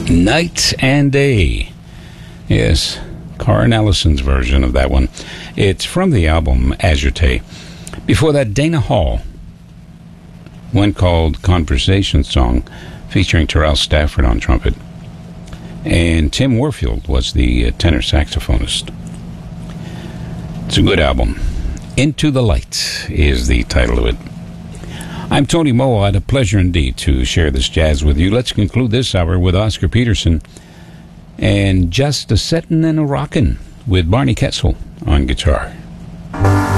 Night and Day. Yes, Karen Ellison's version of that one. It's from the album Agite. Before that, Dana Hall, one called Conversation Song, featuring Terrell Stafford on trumpet. And Tim Warfield was the tenor saxophonist. It's a good album. Into the Light is the title of it. I'm Tony Mowat. A pleasure indeed to share this jazz with you. Let's conclude this hour with Oscar Peterson and Just a Settin' and a Rockin' with Barney Kessel on guitar.